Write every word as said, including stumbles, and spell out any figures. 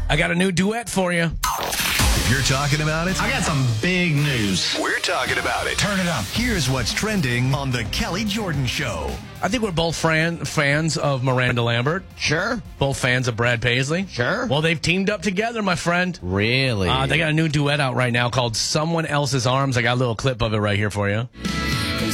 I got a new duet for you. You're talking about it? I got some big news. We're talking about it. Turn it up. Here's what's trending on The Kelly Jordan Show. I think we're both fran- fans of Miranda Lambert. Sure. Both fans of Brad Paisley. Sure. Well, they've teamed up together, my friend. Really? Uh, they got a new duet out right now called Someone Else's Arms. I got a little clip of it right here for you.